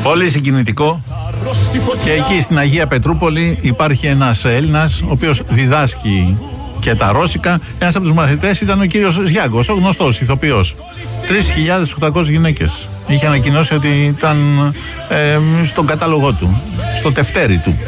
Πολύ συγκινητικό. Και εκεί στην Αγία Πετρούπολη υπάρχει ένας Έλληνας ο οποίος διδάσκει και τα ρώσικα. Ένας από τους μαθητές ήταν ο κύριος Ζιάγκος, ο γνωστός ηθοποιός. 3.800 γυναίκες. Είχε ανακοινώσει ότι ήταν στον κατάλογό του, στο τευτέρι του.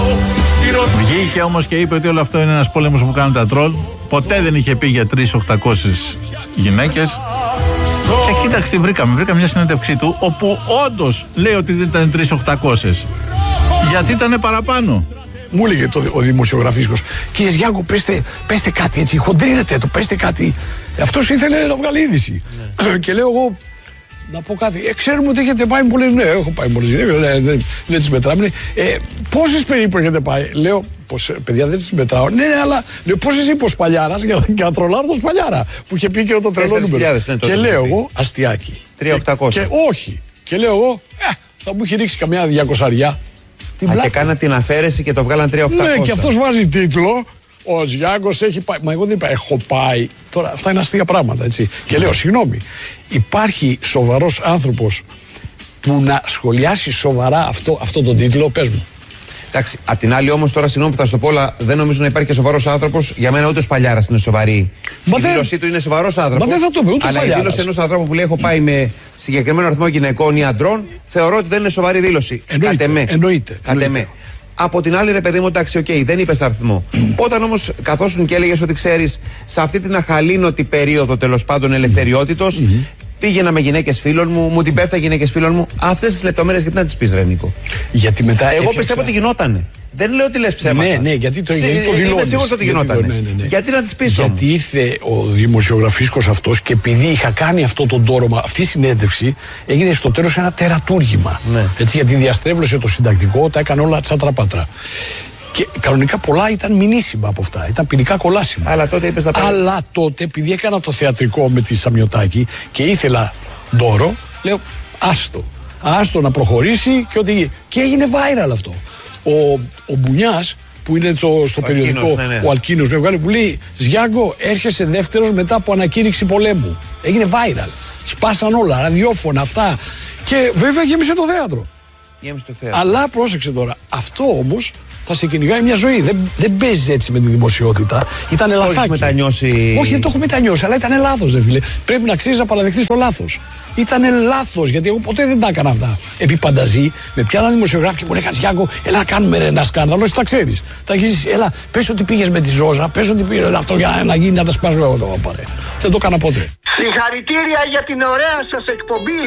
Βγήκε όμως και είπε ότι όλο αυτό είναι ένας πόλεμος που κάνουν τα τρόλ. Ποτέ δεν είχε πει για 3.800 γυναίκες. Και κοίταξε τι βρήκα μια συνέντευξή του όπου όντως λέει ότι δεν ήταν 3.800. Γιατί ήταν παραπάνω. Μου έλεγε ο δημοσιογραφίσκος, κύριε Γιάνγκο, πέστε κάτι έτσι, χοντρίνετε το, πέστε κάτι. Αυτός ήθελε να βγάλει είδηση. Και λέω εγώ, να πω κάτι. Ξέρουμε ότι έχετε πάει πολλές. Ναι, έχω πάει πολλές. Δεν τις μετράμε. Πόσες περίπου έχετε πάει? Λέω, παιδιά, δεν τις μετράω. Ναι, αλλά λέω, πόσες είπε ο Σπαλιάρας για να τρολάρω το Σπαλιάρα που είχε πει και το τρελό νούμερο. Και λέω εγώ, αστιάκι. 3.800. Και όχι. Και λέω εγώ, θα μου έχει ρίξει καμιά 200. Και κάνα την αφαίρεση και το βγάλαν 3.800. Ναι, και αυτός βάζει τίτλο. Ο Ζιάγκος έχει πάει. Μα εγώ δεν είπα, έχω πάει. Τώρα αυτά είναι αστεία πράγματα, έτσι. Και λέω, συγγνώμη, υπάρχει σοβαρός άνθρωπος που να σχολιάσει σοβαρά αυτό τον τίτλο? Πες μου. Εντάξει, απ' την άλλη όμως, τώρα συγγνώμη που θα σου το πω, αλλά δεν νομίζω να υπάρχει και σοβαρός άνθρωπος. Για μένα ούτε ο Σπαλιάρας είναι σοβαρή. Η δήλωσή του είναι σοβαρός άνθρωπος. Μα δεν θα το πει ούτε ο αλλά η δήλωση ενός ανθρώπου που λέει έχω πάει με συγκεκριμένο αριθμό γυναικών ή αντρών, θεωρώ ότι δεν είναι σοβαρή δήλωση. Εννοείται. Από την άλλη, ρε παιδί μου, εντάξει, δεν είπες αριθμό. Όταν όμως καθόσουν και έλεγες ότι ξέρεις, σε αυτή την αχαλήνωτη περίοδο τέλος πάντων ελευθεριότητος, πήγαινα με γυναίκες φίλων μου, μου την πέφτα γυναίκες φίλων μου. Αυτές τις λεπτομέρειες γιατί να τις πεις, ρε Νίκο? Γιατί μετά εγώ πιστεύω ότι γινότανε. Δεν λέω ότι λες ψέματα. Ναι, γιατί το δηλώνεις. Είμαι σίγουρος ότι γινότανε. Γιατί να τις πεις όμως? Γιατί ήρθε ο δημοσιογραφίσκος αυτός και επειδή είχα κάνει αυτό τον τόρομα, αυτή η συνέντευξη έγινε στο τέλος ένα τερατούργημα. Ναι. Έτσι, γιατί διαστρέβλωσε το συντακτικό, τα έκανε όλα τσάτρα-πάτρα. Και κανονικά πολλά ήταν μηνύσιμα από αυτά. Ήταν ποινικά κολάσιμα. Αλλά τότε είπες Αλλά τότε, επειδή έκανα το θεατρικό με τη Σαμιωτάκη και ήθελα δώρο, λέω άστο να προχωρήσει και έγινε viral αυτό. Ο Μπουνιάς που είναι στο περιοδικό, ο Αλκίνος με βγάλει, που λέει Ζιάγκο, έρχεσαι δεύτερος μετά από ανακήρυξη πολέμου. Έγινε viral. Σπάσαν όλα, ραδιόφωνα, αυτά. Και βέβαια γέμισε το θέατρο. Αλλά πρόσεξε τώρα, αυτό όμως θα σε κυνηγάει μια ζωή. Δεν παίζει έτσι με τη δημοσιότητα. Ήταν λαθάκι. Όχι, μετανιώσει. Όχι, δεν το έχω μετανιώσει, αλλά ήταν λάθος, ρε φίλε. Πρέπει να ξέρεις να παραδεχτείς το λάθος. Ήταν λάθος, γιατί εγώ ποτέ δεν τα έκανα αυτά. Επί πανταζή, με πιάναν δημοσιογράφοι και μου λέγανε Γιάνγκο, έλα να κάνουμε ένα σκάνδαλο, εσύ τα ξέρεις. Τα έχεις, έλα, πες ότι πήγες με τη Ζόζα, πες ότι πήγες αυτό για να γίνει να τα σπάσω εγώ το πάρε. Δεν το έκανα ποτέ. Συγχαρητήρια για την ωραία σας εκπομπή.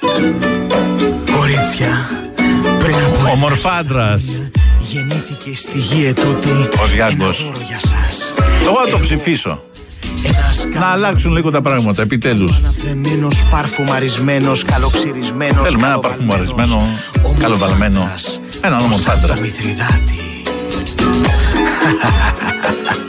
Κορίτσια, πριν από ομορφάντρας. γεννήθηκε στη γη ετούτη ο Ζιάγκος. ένα δώρο για σας. Εγώ θα το ψηφίσω. Να αλλάξουν λίγο τα πράγματα, επιτέλους. Αναφρεμένος, παρφουμαρισμένος, καλοξυρισμένος. Θέλουμε ένα παρφουμαρισμένο, καλοβαλμένο, έναν ομορφάντρα. Μηθριδάτη.